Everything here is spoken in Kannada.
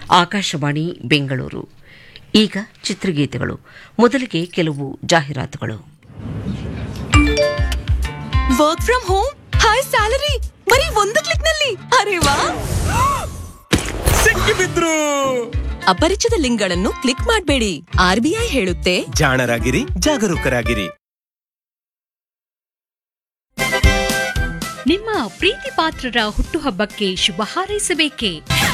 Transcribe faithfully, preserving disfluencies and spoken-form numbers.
ಆಕಾಶವಾಣಿ ಬೆಂಗಳೂರು. ಈಗ ಚಿತ್ರಗೀತೆಗಳು. ಮೊದಲಿಗೆ ಕೆಲವು ಜಾಹೀರಾತುಗಳು. Work from home, high salary, ಬರೀ ಒಂದು ಕ್ಲಿಕ್ ನಲ್ಲಿ. ಅರೆ ವಾ, ಸಿಕ್ಕಿಬಿದ್ರು. ಅಪರಿಚಿತ ಲಿಂಕ್ಗಳನ್ನು ಕ್ಲಿಕ್ ಮಾಡಬೇಡಿ. ಆರ್ಬಿಐ ಹೇಳುತ್ತೆ, ಜಾಣರಾಗಿರಿ, ಜಾಗರೂಕರಾಗಿರಿ. ನಿಮ್ಮ ಪ್ರೀತಿ ಪಾತ್ರರ ಹುಟ್ಟುಹಬ್ಬಕ್ಕೆ ಶುಭ ಹಾರೈಸಬೇಕೇ?